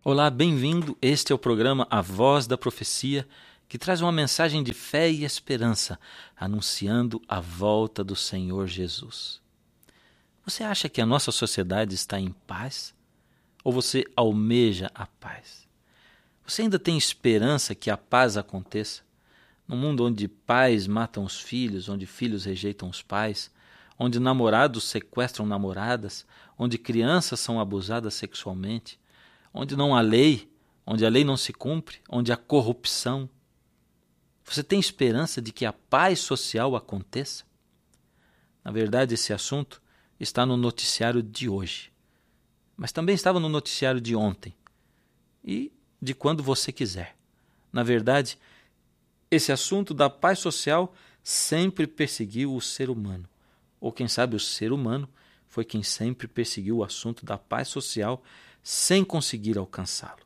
Olá, bem-vindo. Este é o programa A Voz da Profecia, que traz uma mensagem de fé e esperança, anunciando a volta do Senhor Jesus. Você acha que a nossa sociedade está em paz? Ou você almeja a paz? Você ainda tem esperança que a paz aconteça? Num mundo onde pais matam os filhos, onde filhos rejeitam os pais, onde namorados sequestram namoradas, onde crianças são abusadas sexualmente, onde não há lei, onde a lei não se cumpre, onde há corrupção. Você tem esperança de que a paz social aconteça? Na verdade, esse assunto está no noticiário de hoje, mas também estava no noticiário de ontem e de quando você quiser. Na verdade, esse assunto da paz social sempre perseguiu o ser humano, ou quem sabe o ser humano foi quem sempre perseguiu o assunto da paz social sem conseguir alcançá-lo.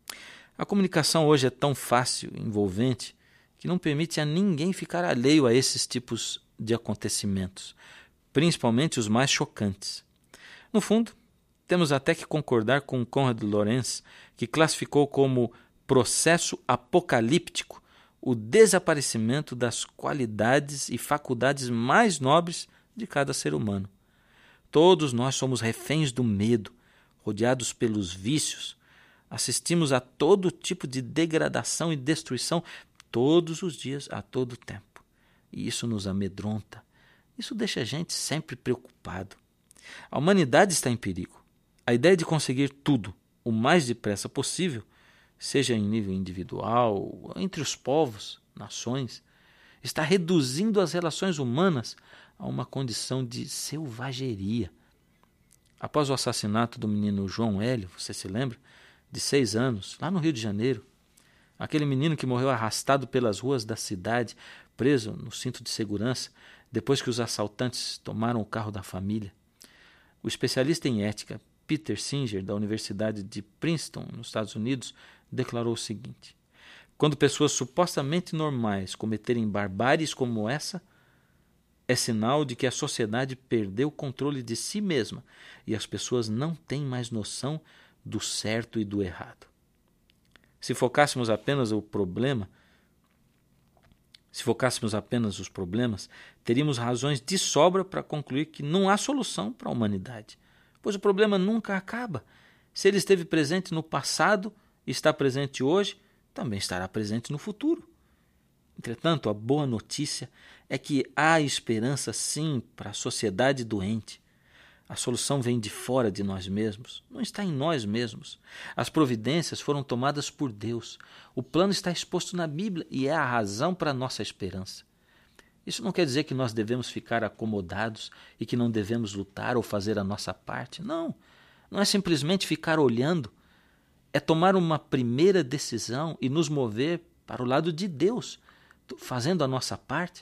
A comunicação hoje é tão fácil e envolvente que não permite a ninguém ficar alheio a esses tipos de acontecimentos, principalmente os mais chocantes. No fundo, temos até que concordar com Konrad Lorenz, que classificou como processo apocalíptico o desaparecimento das qualidades e faculdades mais nobres de cada ser humano. Todos nós somos reféns do medo, rodeados pelos vícios, assistimos a todo tipo de degradação e destruição todos os dias, a todo tempo. E isso nos amedronta. Isso deixa a gente sempre preocupado. A humanidade está em perigo. A ideia de conseguir tudo o mais depressa possível, seja em nível individual, entre os povos, nações, está reduzindo as relações humanas a uma condição de selvageria. Após o assassinato do menino João Hélio, você se lembra? De 6 anos, lá no Rio de Janeiro. Aquele menino que morreu arrastado pelas ruas da cidade, preso no cinto de segurança, depois que os assaltantes tomaram o carro da família. O especialista em ética Peter Singer, da Universidade de Princeton, nos Estados Unidos, declarou o seguinte: quando pessoas supostamente normais cometerem barbáries como essa, é sinal de que a sociedade perdeu o controle de si mesma e as pessoas não têm mais noção do certo e do errado. Se focássemos apenas os problemas, teríamos razões de sobra para concluir que não há solução para a humanidade, pois o problema nunca acaba. Se ele esteve presente no passado e está presente hoje, também estará presente no futuro. Entretanto, a boa notícia é que há esperança sim para a sociedade doente. A solução vem de fora de nós mesmos, não está em nós mesmos. As providências foram tomadas por Deus. O plano está exposto na Bíblia e é a razão para a nossa esperança. Isso não quer dizer que nós devemos ficar acomodados e que não devemos lutar ou fazer a nossa parte. Não, não é simplesmente ficar olhando. É tomar uma primeira decisão e nos mover para o lado de Deus, fazendo a nossa parte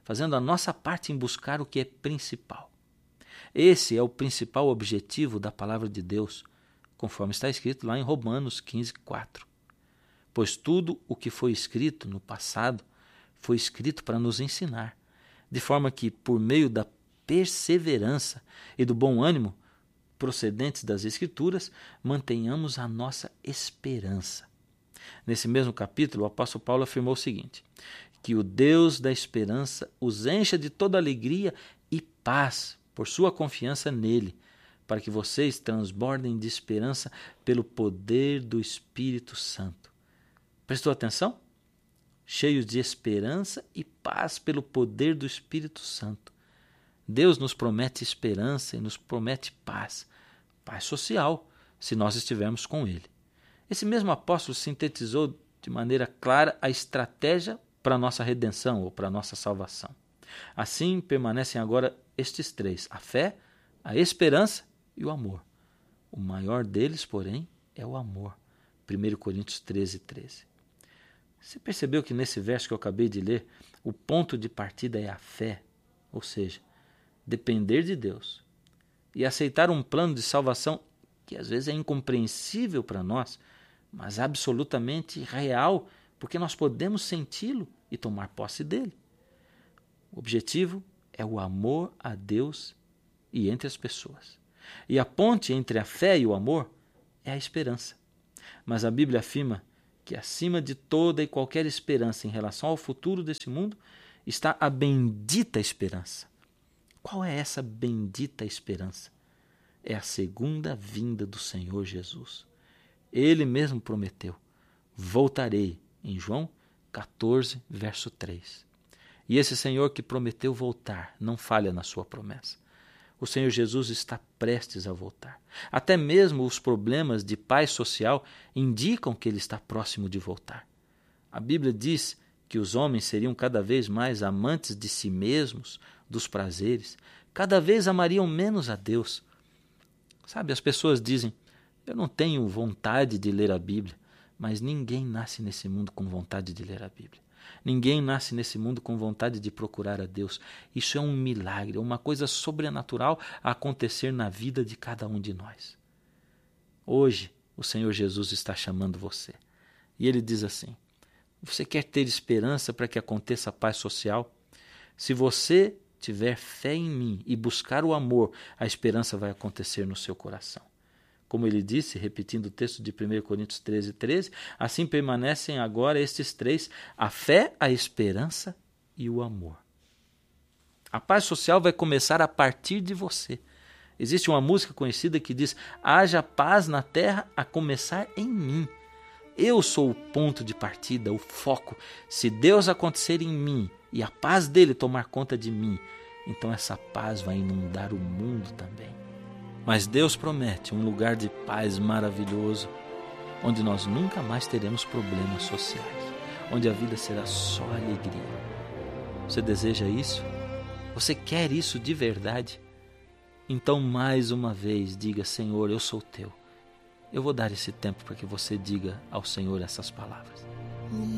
em buscar o que é principal. Esse é o principal objetivo da palavra de Deus, conforme está escrito lá em Romanos 15:4. Pois tudo o que foi escrito no passado foi escrito para nos ensinar, de forma que, por meio da perseverança e do bom ânimo procedentes das Escrituras, mantenhamos a nossa esperança. Nesse mesmo capítulo, o apóstolo Paulo afirmou o seguinte: que o Deus da esperança os encha de toda alegria e paz por sua confiança nele, para que vocês transbordem de esperança pelo poder do Espírito Santo. Prestou atenção? Cheios de esperança e paz pelo poder do Espírito Santo. Deus nos promete esperança e nos promete paz, paz social, se nós estivermos com Ele. Esse mesmo apóstolo sintetizou de maneira clara a estratégia para a nossa redenção ou para a nossa salvação. Assim permanecem agora estes três: a fé, a esperança e o amor. O maior deles, porém, é o amor. 1 Coríntios 13:13. Você percebeu que nesse verso que eu acabei de ler, o ponto de partida é a fé, ou seja, depender de Deus e aceitar um plano de salvação que às vezes é incompreensível para nós, mas absolutamente real, porque nós podemos senti-lo e tomar posse dele. O objetivo é o amor a Deus e entre as pessoas. E a ponte entre a fé e o amor é a esperança. Mas a Bíblia afirma que acima de toda e qualquer esperança em relação ao futuro desse mundo está a bendita esperança. Qual é essa bendita esperança? É a segunda vinda do Senhor Jesus. Ele mesmo prometeu: voltarei, em João 14, verso 3. E esse Senhor que prometeu voltar não falha na sua promessa. O Senhor Jesus está prestes a voltar. Até mesmo os problemas de paz social indicam que ele está próximo de voltar. A Bíblia diz que os homens seriam cada vez mais amantes de si mesmos, dos prazeres, cada vez amariam menos a Deus. Sabe, as pessoas dizem: eu não tenho vontade de ler a Bíblia, mas ninguém nasce nesse mundo com vontade de ler a Bíblia. Ninguém nasce nesse mundo com vontade de procurar a Deus. Isso é um milagre, uma coisa sobrenatural a acontecer na vida de cada um de nós. Hoje, o Senhor Jesus está chamando você. E Ele diz assim: você quer ter esperança para que aconteça a paz social? Se você tiver fé em mim e buscar o amor, a esperança vai acontecer no seu coração. Como ele disse, repetindo o texto de 1 Coríntios 13, assim permanecem agora estes três: a fé, a esperança e o amor. A paz social vai começar a partir de você. Existe uma música conhecida que diz: haja paz na terra a começar em mim. Eu sou o ponto de partida, o foco. Se Deus acontecer em mim e a paz dele tomar conta de mim, então essa paz vai inundar o mundo também. Mas Deus promete um lugar de paz maravilhoso, onde nós nunca mais teremos problemas sociais, onde a vida será só alegria. Você deseja isso? Você quer isso de verdade? Então, mais uma vez, diga: Senhor, eu sou teu. Eu vou dar esse tempo para que você diga ao Senhor essas palavras.